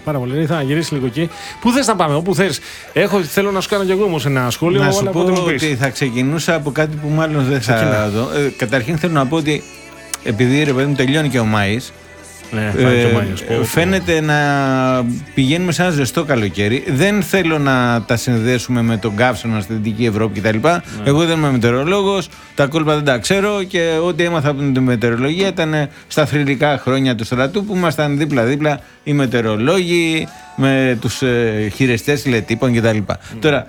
Πάρα πολύ. Θα γυρίσει λίγο εκεί. Πού θες να πάμε, όπου θες. Θέλω να σου κάνω κι εγώ όμως ένα σχόλιο. Να σου πω ότι θα ξεκινούσα από κάτι που μάλλον δεν θα δω. Καταρχήν θέλω να πω ότι επειδή ρε παιδί μου τελειώνει και ο Μάης. Ναι, φαίνεται να πηγαίνουμε σε ένα ζεστό καλοκαίρι. Δεν θέλω να τα συνδέσουμε με τον καύσωνα στη Δυτική Ευρώπη κτλ. Ναι. Εγώ δεν είμαι μετεωρολόγος, τα κόλπα δεν τα ξέρω και ό,τι έμαθα από την μετεωρολογία ήταν στα θρυλικά χρόνια του στρατού που ήμασταν δίπλα-δίπλα οι μετεωρολόγοι με τους χειριστές τηλετύπων κτλ. Τώρα.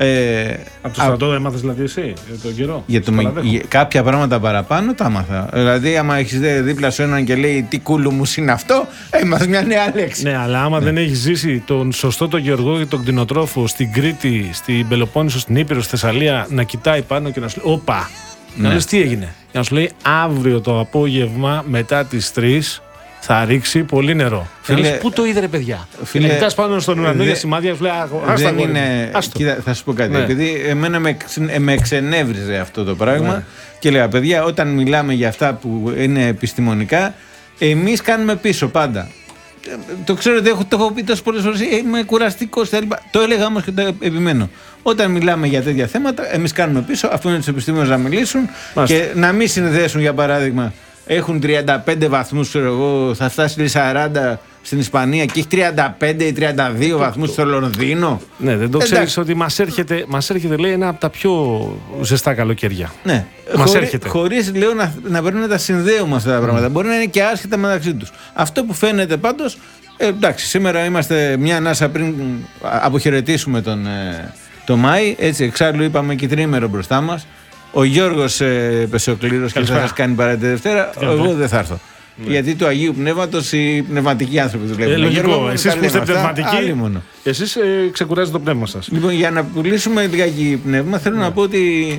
Από το στρατό έμαθες δηλαδή εσύ τον καιρό. Για κάποια πράγματα παραπάνω τα έμαθα. Δηλαδή, άμα έχεις δίπλα σου έναν και λέει τι κούλουμους είναι αυτό, έμαθες μια νέα λέξη. Ναι, αλλά άμα δεν έχεις ζήσει τον σωστό τον γεωργό και τον κτηνοτρόφο στην Κρήτη, στην Πελοπόννησο, στην Ήπειρο, στη Θεσσαλία, να κοιτάει πάνω και να σου λέει όπα, να λες τι έγινε. Και να σου λέει αύριο το απόγευμα μετά τις 3 θα ρίξει πολύ νερό. Φίλε, πού το είδε ρε παιδιά. Φίλε, να κοιτάς πάνω στον ουρανό για σημάδια, σου λέει δεν είναι. Κοίτα, θα σου πω κάτι. Ναι. Επειδή εμένα με εξενεύριζε αυτό το πράγμα, ναι. Και λέγα παιδιά, όταν μιλάμε για αυτά που είναι επιστημονικά, εμείς κάνουμε πίσω πάντα. Το ξέρω ότι το έχω πει τόσες πολλές φορές, είμαι κουραστικός. Το έλεγα όμως και το επιμένω. Όταν μιλάμε για τέτοια θέματα, εμείς κάνουμε πίσω, αφού είναι τους επιστήμονες να μιλήσουν. Μάλιστα. Και να μην συνδέσουν, για παράδειγμα. Έχουν 35 βαθμούς, ξέρω εγώ, θα φτάσει 40 στην Ισπανία και έχει 35 ή 32 βαθμούς στο Λονδίνο. Ναι, δεν το ξέρεις ότι μας έρχεται, λέει, ένα από τα πιο ζεστά καλοκαίρια. Ναι, χωρίς λέω να πρέπει να τα συνδέουμε αυτά τα πράγματα. Μπορεί να είναι και άσχετα μεταξύ τους. Αυτό που φαίνεται πάντως, εντάξει, σήμερα είμαστε μια ανάσα πριν αποχαιρετήσουμε τον Μάη. Έτσι, εξάλλου είπαμε και τρίμερο μπροστά μας. Ο Γιώργος Πεσοκλήρος και θα σας κάνει παρά τη Δευτέρα. Εγώ δεν θα έρθω. Γιατί του Αγίου Πνεύματος οι πνευματικοί άνθρωποι του βλέπουν. Λογικό. Εσείς που είστε πνευματικοί, εσείς ξεκουράζετε το πνεύμα σας. Λοιπόν, για να πουλήσουμε λιγάκι πνεύμα, θέλω να πω ότι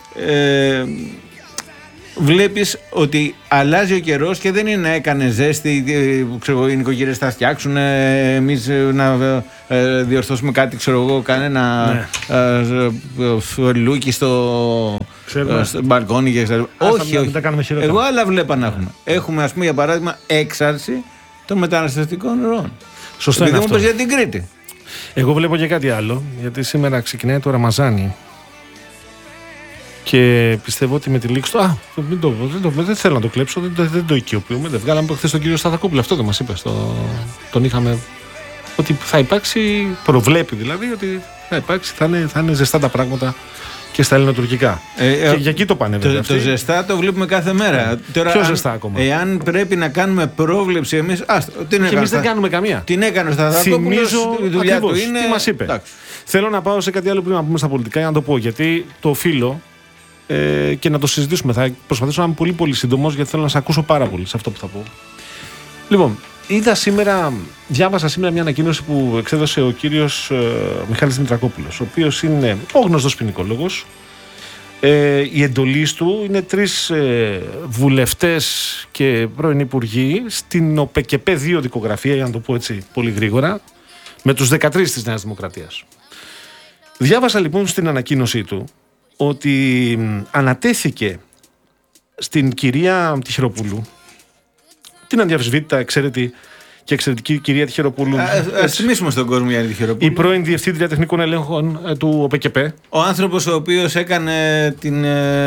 βλέπεις ότι αλλάζει ο καιρός και δεν είναι να έκανε ζέστη, ξέρω, οι νοικοκυρές θα φτιάξουν, εμείς να διορθώσουμε κάτι, ξέρω εγώ, κανένα λούκι στο μπαλκόνι και ξέρω. Όχι. Εγώ άλλα βλέπα να έχουμε. Έχουμε, ας πούμε, για παράδειγμα, έξαρση των μεταναστευτικών ροών. Σωστό είναι αυτό. Για την Κρήτη. Εγώ βλέπω και κάτι άλλο, γιατί σήμερα ξεκινάει το Ραμαζάνι. Και πιστεύω ότι με τη λήξη του. Δεν θέλω να το κλέψω, δεν το οικειοποιούμε. Δεν βγάλαμε χθες τον κύριο Σταθακόπουλο. Αυτό δεν μας είπε. Τον είχαμε. Ότι θα υπάρξει, προβλέπει δηλαδή, ότι θα υπάρξει, θα είναι ζεστά τα πράγματα και στα ελληνοτουρκικά. Και για εκεί το πάνε βέβαια. Το ζεστά το βλέπουμε κάθε μέρα. Τώρα, πιο ζεστά ακόμα. Εάν πρέπει να κάνουμε πρόβλεψη εμείς. Και εμείς δεν κάνουμε καμία. Την έκανε ο Σταθακόπουλος, η δουλειά του είναι. Τι μας είπε. Εντάξει. Θέλω να πάω σε κάτι άλλο πριν να πούμε στα πολιτικά για να το πω. Γιατί το οφείλω. Και να το συζητήσουμε. Θα προσπαθήσω να είμαι πολύ πολύ σύντομος, γιατί θέλω να σε ακούσω πάρα πολύ σε αυτό που θα πω. Λοιπόν, διάβασα σήμερα μια ανακοίνωση που εξέδωσε ο κύριος Μιχάλης Δημητρακόπουλος, ο οποίος είναι ο γνωστός ποινικόλογος. Η εντολή του είναι 3 βουλευτές και πρώην υπουργοί στην ΟΠΕΚΕΠΕ 2 δικογραφία, για να το πω έτσι πολύ γρήγορα, με τους 13 της Νέας Δημοκρατίας. Διάβασα λοιπόν στην ανακοίνωσή του ότι ανατέθηκε στην κυρία Τυχεροπούλου, την αδιαφυσβήτητα, εξαίρετη και εξαιρετική κυρία Τυχεροπούλου. Ας θυμίσουμε στον κόσμο για τη Τυχεροπούλου. Η πρώην Διευθύντρια Τεχνικών Ελέγχων του ΟΠΕΚΕΠΕ. Ο άνθρωπος ο οποίος έκανε την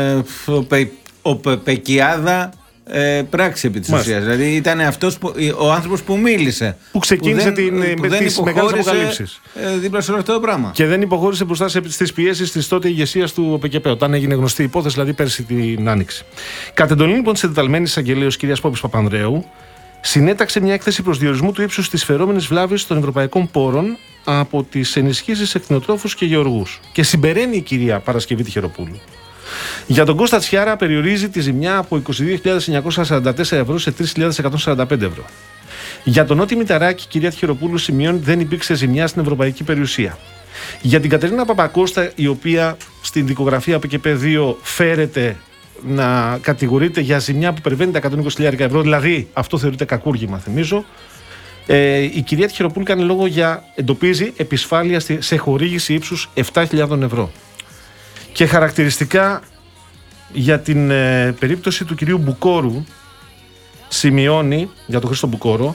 ΟΠΕΚΙάδα πράξη επί της ουσίας. Δηλαδή ήταν αυτός ο άνθρωπος που μίλησε. Που ξεκίνησε τις μεγάλες αποκαλύψεις. Δίπλα σε όλο αυτό το πράγμα. Και δεν υποχώρησε μπροστά στις πιέσεις της τότε ηγεσίας του ΟΠΕΚΕΠΕ, όταν έγινε γνωστή η υπόθεση, δηλαδή πέρσι την Άνοιξη. Κατ' εντολή λοιπόν της εντεταλμένης εισαγγελέως κυρίας Πόπης Παπανδρέου, συνέταξε μια έκθεση προσδιορισμού του ύψους της φερόμενης βλάβης των ευρωπαϊκών πόρων από τις ενισχύσεις σε κτηνοτρόφους και γεωργούς. Και συμπεραίνει η κυρία Παρασκευή Τυχεροπούλου. Για τον Κώστα Τσιάρα περιορίζει τη ζημιά από 22.944 ευρώ σε 3.145 ευρώ. Για τον Νότι Μηταράκη, η κυρία Τυχεροπούλου σημειώνει ότι δεν υπήρξε ζημιά στην ευρωπαϊκή περιουσία. Για την Κατερίνα Παπακώστα, η οποία στην δικογραφία ΟΠΕΚΕΠΕ 2 φέρεται να κατηγορείται για ζημιά που υπερβαίνει τα 120.000 ευρώ, δηλαδή αυτό θεωρείται κακούργημα, θυμίζω. Η κυρία Τυχεροπούλου κάνει λόγο για, εντοπίζει επισφάλεια σε χορήγηση ύψους 7.000 ευρώ. Και χαρακτηριστικά για την περίπτωση του κυρίου Μπουκόρου σημειώνει, για τον Χρήστο Μπουκόρο,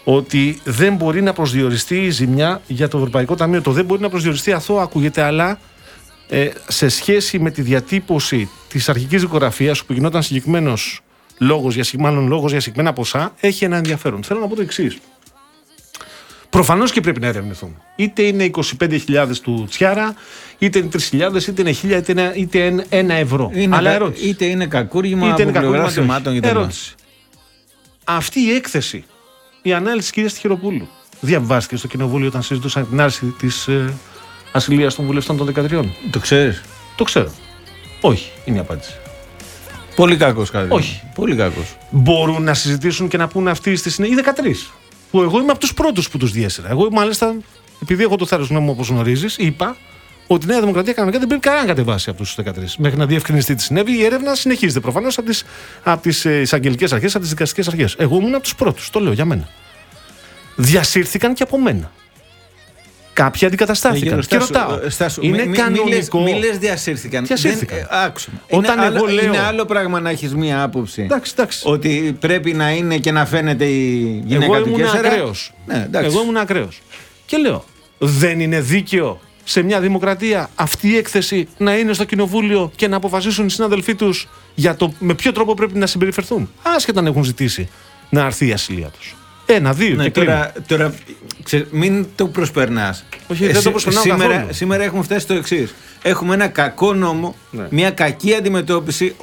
ότι δεν μπορεί να προσδιοριστεί η ζημιά για το Ευρωπαϊκό Ταμείο. Το δεν μπορεί να προσδιοριστεί αθώο ακούγεται, αλλά σε σχέση με τη διατύπωση της αρχικής δικογραφίας που γινόταν συγκεκριμένος λόγος για συγκεκριμένα ποσά, έχει ένα ενδιαφέρον. Θέλω να πω το εξής. Προφανώς και πρέπει να ερευνηθούν. Είτε είναι 25.000 του Τσιάρα, είτε είναι 3.000, είτε είναι 1.000, είτε είναι 1 ευρώ. Είτε είναι κακούργημα από πλευράς σημάτων κτλ. Ερώτηση. Αυτή η έκθεση, η ανάλυση της κυρίας Τυχεροπούλου, διαβάστηκε στο Κοινοβούλιο όταν συζητούσαν την άρση της ασυλίας των βουλευτών των 13? Το ξέρεις? Το ξέρω. Όχι, είναι η απάντηση. Πολύ κακός κάτι. Όχι. Πολύ κακός. Μπορούν να συζητήσουν και να πούνε αυτοί στη συνέχεια. Οι 13. Που εγώ είμαι από τους πρώτους που τους διέσυρα. Εγώ, μάλιστα, επειδή έχω το θάρρος γνώμη μου, όπως γνωρίζεις, είπα ότι η Νέα Δημοκρατία κανονικά δεν πρέπει καν να κατεβάσει από τους 13. Μέχρι να διευκρινιστεί τι συνέβη. Η έρευνα συνεχίζεται προφανώς από τις εισαγγελικές αρχές, από τις δικαστικές αρχές. Εγώ ήμουν από τους πρώτους. Το λέω για μένα. Διασύρθηκαν και από μένα. Κάποιοι αντικαταστάθηκαν. Και ρωτάω. Είναι κανονικό. Μη λες διασύρθηκαν. Άκουσα. Είναι άλλο πράγμα να έχεις μία άποψη. Εντάξει. Ότι πρέπει να είναι και να φαίνεται η γυναίκα του Κέσσερα. Εγώ ήμουν ακραίος. Και λέω, δεν είναι δίκαιο σε μια δημοκρατία αυτή η έκθεση να είναι στο Κοινοβούλιο και να αποφασίσουν οι συνάδελφοί τους για το με ποιο τρόπο πρέπει να συμπεριφερθούν. Άσχετα αν έχουν ζητήσει να αρθεί η ασυλία τους. 1, 2 και τώρα μην το προσπερνάς. Όχι, δεν το προσπερνάω καθόλου. Σήμερα έχουμε φτάσει στο εξής. Έχουμε ένα κακό νόμο, μια κακή αντιμετώπιση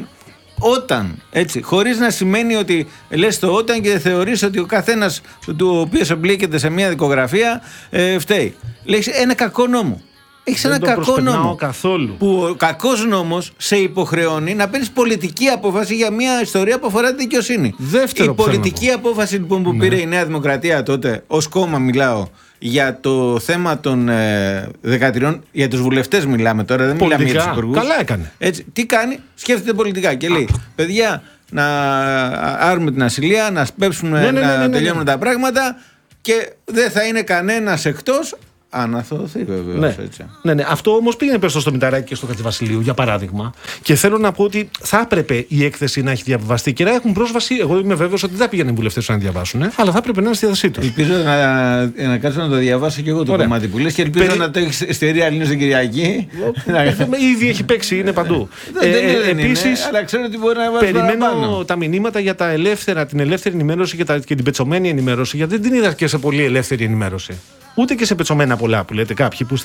όταν, έτσι, χωρίς να σημαίνει ότι λες το όταν και θεωρείς ότι ο καθένας του οποίος εμπλέκεται σε μια δικογραφία φταίει. Λέεις ένα κακό νόμο. Έχεις ένα κακό νόμο καθόλου. Που ο κακός νόμος σε υποχρεώνει να παίρνεις πολιτική απόφαση για μια ιστορία που αφορά τη δικαιοσύνη. Δεύτερο, η πολιτική απόφαση λοιπόν που πήρε η Νέα Δημοκρατία τότε, ως κόμμα μιλάω, για το θέμα των 13, για τους βουλευτές μιλάμε τώρα, δεν μιλάμε για τους υπουργούς. Καλά έκανε. Έτσι, τι κάνει, σκέφτεται πολιτικά και λέει, παιδιά, να άρουμε την ασυλία, να σπέψουμε, να τελειώνουμε τα πράγματα και δεν θα είναι κανένας εκτός. Αναθωωθεί βεβαίως. Ναι. Αυτό όμως πήγαινε πέρα στο Μηταράκη και στο Χατζηβασιλείου, για παράδειγμα. Και θέλω να πω ότι θα έπρεπε η έκθεση να έχει διαβαστεί και να έχουν πρόσβαση. Εγώ είμαι βέβαιος ότι δεν πήγαιναν οι βουλευτές να διαβάσουν, αλλά θα έπρεπε να είναι στη διάθεσή τους. Ελπίζω να κάτσω να το διαβάσω και εγώ το κομμάτι που λες και ελπίζω να το έχει στη Ρία Ελλήνης την Κυριακή. Ήδη έχει παίξει, είναι παντού. Επίσης, αλλά ξέρω ότι μπορεί να βάλει. Περιμένω τα μηνύματα για την ελεύθερη ενημέρωση και την πετσωμένη ενημέρωση, γιατί δεν την είδα και σε πολύ ελεύθερη ενημέρωση. Ούτε και σε πετσωμένα πολλά που λέτε κάποιοι που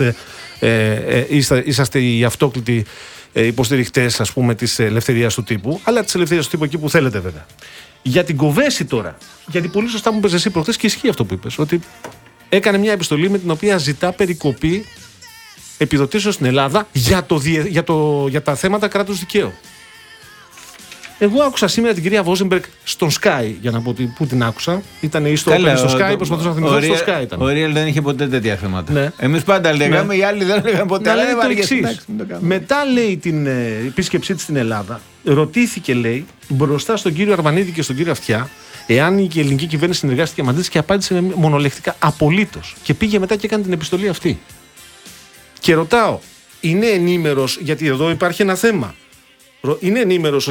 είσαστε οι αυτόκλητοι υποστηριχτές, ας πούμε, της ελευθερίας του τύπου, αλλά της ελευθερίας του τύπου εκεί που θέλετε βέβαια. Για την Κοβέση τώρα, γιατί πολύ σωστά μου είπες εσύ προχθές και ισχύει αυτό που είπες, ότι έκανε μια επιστολή με την οποία ζητά περικοπή επιδοτήσεων στην Ελλάδα για τα θέματα κράτους δικαίου. Εγώ άκουσα σήμερα την κυρία Βόζενμπεργκ στον Sky, για να πω πού την άκουσα. Ήταν ή στο Sky, προσπαθούσα να θυμηθώ, στο Sky ήταν. Ο Ρίελ δεν είχε ποτέ τέτοια θέματα. Ναι. Εμείς πάντα λέγαμε, οι άλλοι δεν λέγανε ποτέ. Αλλά είναι το εξής. Μετά, λέει, την επίσκεψή της στην Ελλάδα, ρωτήθηκε, λέει, μπροστά στον κύριο Αρβανίδη και στον κύριο Αυτιά, εάν η ελληνική κυβέρνηση συνεργάστηκε μαζί της και απάντησε μονολεκτικά απολύτως. Και πήγε μετά και έκανε την επιστολή αυτή. Και ρωτάω, είναι ενήμερος, γιατί εδώ υπάρχει ένα θέμα. Είναι ενήμερος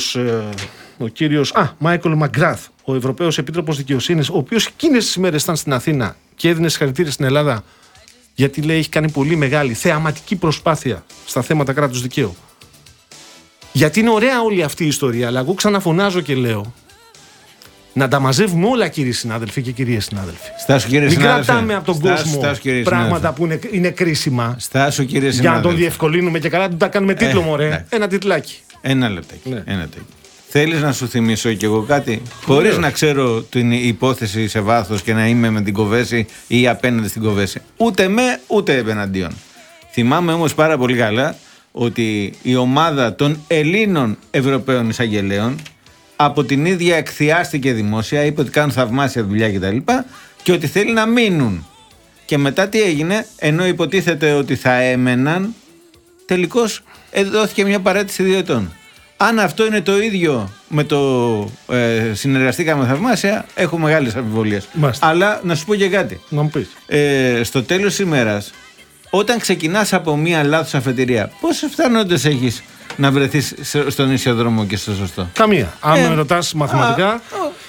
ο κύριος Μάικλ Μαγκράθ, ο Ευρωπαίος Επίτροπος Δικαιοσύνης, ο οποίος εκείνες τις μέρες ήταν στην Αθήνα και έδινε συγχαρητήρια στην Ελλάδα, γιατί, λέει, έχει κάνει πολύ μεγάλη θεαματική προσπάθεια στα θέματα κράτους δικαίου. Γιατί είναι ωραία όλη αυτή η ιστορία, αλλά εγώ ξαναφωνάζω και λέω να τα μαζεύουμε όλα, κύριοι συνάδελφοι και κυρίες συνάδελφοι. Στάσου, κύριε Μην συνάδελφε. κρατάμε από τον κόσμο πράγματα που είναι κρίσιμα. Στάσου, κύριε για να τον διευκολύνουμε και καλά, να τα κάνουμε τίτλο, μωρέ. Ένα τιτλάκι. Ένα λεπτάκι. Ναι. Θέλεις να σου θυμίσω κι εγώ κάτι, χωρίς να ξέρω την υπόθεση σε βάθος και να είμαι με την Κοβέση ή απέναντι στην Κοβέση. Ούτε με, ούτε επεναντίον. Θυμάμαι όμως πάρα πολύ καλά ότι η ομάδα των Ελλήνων Ευρωπαίων Εισαγγελέων από την ίδια εκθιάστηκε δημόσια, είπε ότι κάνουν θαυμάσια δουλειά κτλ. Και ότι θέλει να μείνουν. Και μετά τι έγινε, ενώ υποτίθεται ότι θα έμεναν, τελικώς δόθηκε μια παράτηση 2 ετών. Αν αυτό είναι το ίδιο με το συνεργαστήκαμε θαυμάσια, έχω μεγάλες αμφιβολίες. Αλλά να σου πω και κάτι. Να μου πεις. Στο τέλος της ημέρας, όταν ξεκινάς από μια λάθος αφετηρία, πόσες πιθανότητες έχεις να βρεθείς στον ίσιο δρόμο και στο σωστό? Καμία. Αν με ρωτάς μαθηματικά,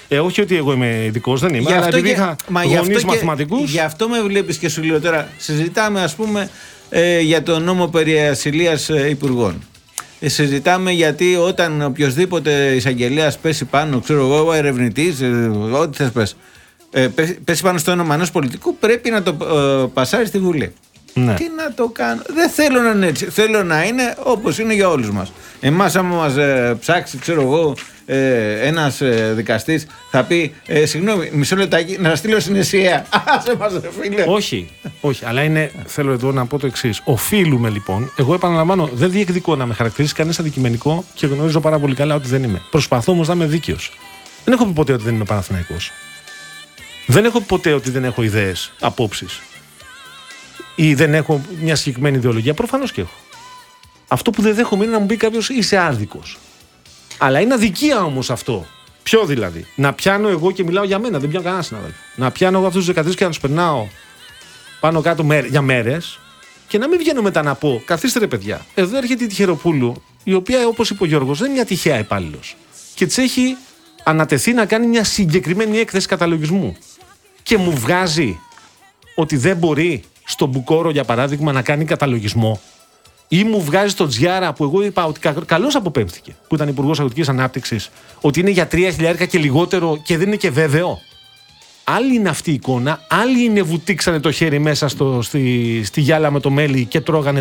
Όχι ότι εγώ είμαι ειδικός, δεν είμαι. Αλλά επειδή είχα γονείς μαθηματικούς. Γι' αυτό με βλέπεις και σου λέω τώρα. Συζητάμε, ας πούμε, για το νόμο περί ασυλίας υπουργών. Συζητάμε γιατί όταν οποιοδήποτε εισαγγελέας πέσει πάνω, ξέρω εγώ, ερευνητής, ό,τι θες πες, πέσει πάνω στο όνομα ενός πολιτικού, πρέπει να το πασάρει στη Βουλή. Ναι. Τι να το κάνω. Δεν θέλω να είναι έτσι. Θέλω να είναι όπως είναι για όλους μας. Εμάς, άμα μας ψάξει, ξέρω εγώ, ένας δικαστής, θα πει συγγνώμη, μισό λεπτάκι, να στείλω συναισία. Άσε μας, φίλε. Όχι, αλλά θέλω εδώ να πω το εξής. Οφείλουμε λοιπόν, εγώ επαναλαμβάνω, δεν διεκδικώ να με χαρακτηρίσει κανείς αντικειμενικό και γνωρίζω πάρα πολύ καλά ότι δεν είμαι. Προσπαθώ όμως να είμαι δίκαιος. Δεν έχω πει ποτέ ότι δεν είμαι Παναθηναϊκός. Δεν έχω πει ποτέ ότι δεν έχω ιδέες, απόψεις. Ή δεν έχω μια συγκεκριμένη ιδεολογία. Προφανώς και έχω. Αυτό που δεν δέχομαι είναι να μου πει κάποιος είσαι άδικος. Αλλά είναι αδικία όμως αυτό. Ποιο δηλαδή? Να πιάνω εγώ και μιλάω για μένα, δεν πιάνω κανένα συνάδελφο. Να πιάνω εγώ αυτούς τους 13 και να τους περνάω πάνω κάτω για μέρες και να μην βγαίνω μετά να πω καθίστε ρε παιδιά. Εδώ έρχεται η Τυχεροπούλου, η οποία όπως είπε ο Γιώργος δεν είναι μια τυχαία υπάλληλος. Και της έχει ανατεθεί να κάνει μια συγκεκριμένη έκθεση καταλογισμού. Και μου βγάζει ότι δεν μπορεί στον Μπουκόρο, για παράδειγμα, να κάνει καταλογισμό. Ή μου βγάζει τον Τζιάρα που εγώ είπα ότι καλώς αποπέμφθηκε, που ήταν υπουργός Αγροτικής Ανάπτυξης, ότι είναι για 3.000 και λιγότερο και δεν είναι και βέβαιο. Άλλη είναι αυτή η εικόνα, άλλοι είναι βουτήξανε το χέρι μέσα στη γυάλα με το μέλι και τρώγανε.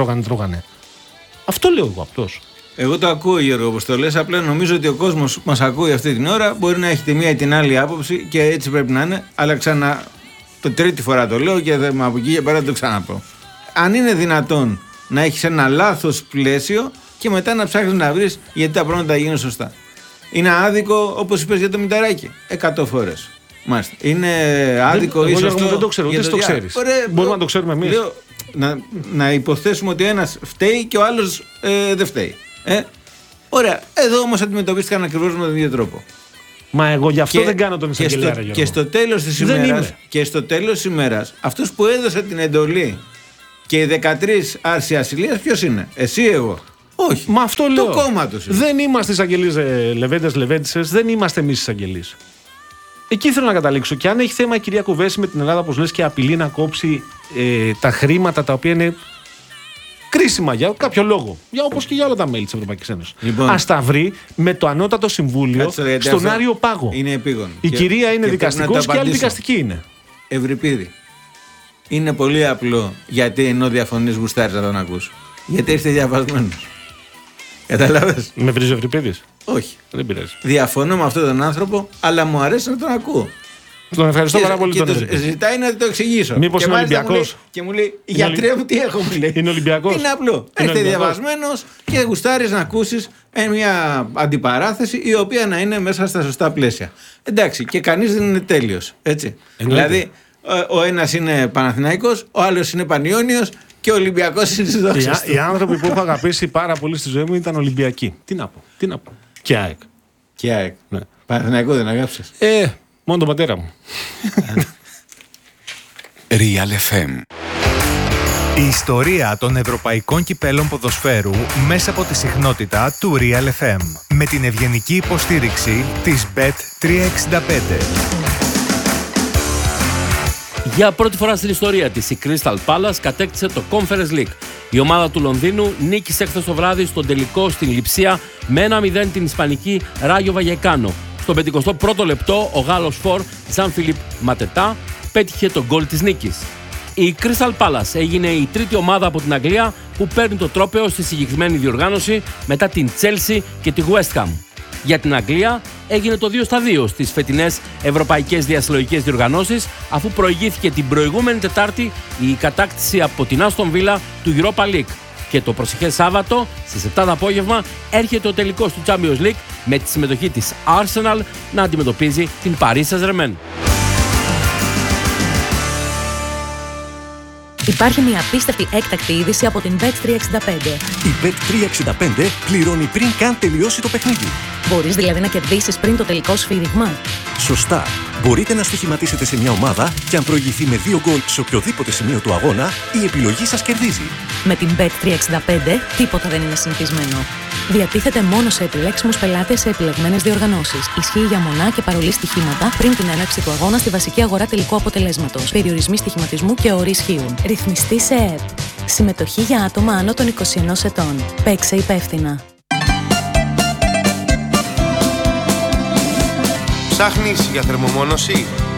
Αυτό λέω εγώ αυτός. Εγώ το ακούω, Γιώργο, όπως το λες. Απλά νομίζω ότι ο κόσμος μας ακούει αυτή την ώρα. Μπορεί να έχει τη μία ή την άλλη άποψη και έτσι πρέπει να είναι. Αλλά ξανά, το τρίτη φορά το λέω και από εκεί και πέρα το ξαναπώ. Αν είναι δυνατόν να έχεις ένα λάθος πλαίσιο και μετά να ψάχνεις να βρεις γιατί τα πράγματα γίνουν σωστά. Είναι άδικο, όπως είπες για το Μηταράκι, 100 φορές. Μάλιστα. Είναι άδικο ή σωστό? Δεν το ξέρω, δεν το ξέρεις. Μπορούμε να το ξέρουμε εμείς. Λέω, να υποθέσουμε ότι ο ένας φταίει και ο άλλος δεν φταίει. Ωραία. Εδώ όμως αντιμετωπίστηκαν ακριβώς με τον ίδιο τρόπο. Μα εγώ γι' αυτό δεν κάνω τον εισαγγελέα. Και στο τέλος της ημέρας, αυτός που έδωσε την εντολή και οι 13 άρση ασυλίας, ποιος είναι? Εσύ, εγώ? Όχι. Μα αυτό λέω. Το κόμμα τους. Δεν είμαστε εισαγγελείς Λεβέντες, δεν είμαστε εμείς εισαγγελείς. Εκεί θέλω να καταλήξω. Και αν έχει θέμα η κυρία Κουβέση με την Ελλάδα, όπως λες, και απειλεί να κόψει τα χρήματα τα οποία είναι κρίσιμα για κάποιο λόγο, όπως και για όλα τα μέλη της Ευρωπαϊκής Ένωσης. Λοιπόν, ας τα βρει με το Ανώτατο Συμβούλιο στον Άριο Πάγο. Είναι επίγον. Η κυρία είναι δικαστικός και άλλη δικαστική είναι. Ευρυπίδη. Είναι πολύ απλό γιατί ενώ διαφωνείς γουστάρεις να τον ακούς. Γιατί είστε διαβασμένος. Καταλάβες? Με βρίζει ο Ευρυπίδης? Όχι. Δεν πειράζει. Διαφωνώ με αυτόν τον άνθρωπο, αλλά μου αρέσει να τον ακούω. Τον ευχαριστώ πάρα πολύ. Και τον ζητάει να το εξηγήσω. Μήπως είναι Ολυμπιακός? Και μου λέει, γιατρέ μου, τι έχω, μου λέει. Είναι Ολυμπιακός. Είναι απλό. Είστε διαβασμένος και γουστάρεις να ακούσεις μια αντιπαράθεση η οποία να είναι μέσα στα σωστά πλαίσια. Εντάξει, και κανείς δεν είναι τέλειος. Έτσι. Δηλαδή, ο ένας είναι Παναθηναϊκός, ο άλλος είναι Πανιόνιος και ο Ολυμπιακός είναι στις δόξες του. Οι άνθρωποι που έχω αγαπήσει πάρα πολύ στη ζωή μου ήταν Ολυμπιακοί. Τι να πω. Και ΑΕΚ. Και ΑΕΚ. Ναι. Παναθηναϊκό δεν αγάπησες? Μόνο τον πατέρα μου. Real FM. Η ιστορία των ευρωπαϊκών κυπέλων ποδοσφαίρου μέσα από τη συχνότητα του Real FM. Με την ευγενική υποστήριξη της Bet365. Για πρώτη φορά στην ιστορία της, η Crystal Palace κατέκτησε το Conference League. Η ομάδα του Λονδίνου νίκησε χθες το βράδυ στον τελικό στην Λιψία με 1-0 την ισπανική Ράγιο Βαγεκάνο. Στο 51ο λεπτό, ο Γάλλος φορ Ζαν Φιλίπ Ματετά πέτυχε τον γκολ της νίκης. Η Crystal Palace έγινε η τρίτη ομάδα από την Αγγλία που παίρνει το τρόπαιο στη συγκεκριμένη διοργάνωση μετά την Chelsea και τη West Ham. Για την Αγγλία έγινε το 2-2 στις φετινές ευρωπαϊκές διασυλλογικές διοργανώσεις, αφού προηγήθηκε την προηγούμενη Τετάρτη η κατάκτηση από την Aston Villa του Europa League. Και το προσεχές Σάββατο στις 7 το απόγευμα έρχεται ο τελικός του Champions League με τη συμμετοχή της Arsenal να αντιμετωπίζει την Paris Saint-Germain. Υπάρχει μια απίστευτη έκτακτη είδηση από την Bet365. Η Bet365 πληρώνει πριν καν τελειώσει το παιχνίδι. Μπορείς δηλαδή να κερδίσεις πριν το τελικό σφύριγμα? Σωστά. Μπορείτε να στοιχηματίσετε σε μια ομάδα και αν προηγηθεί με 2 γκολ σε οποιοδήποτε σημείο του αγώνα, η επιλογή σας κερδίζει. Με την Bet365 τίποτα δεν είναι συνηθισμένο. Διατίθεται μόνο σε επιλέξιμους πελάτες σε επιλεγμένες διοργανώσεις. Ισχύει για μονά και παρολί στοιχήματα πριν την έναρξη του αγώνα στη βασική αγορά τελικού αποτελέσματος. Περιορισμοί στοιχηματισμού και όροι ισχύουν. Ρυθμιστή σε ΕΕΠ. Συμμετοχή για άτομα άνω των 21 ετών. Παίξε υπεύθυνα. Ψάχνεις για θερμομόνωση?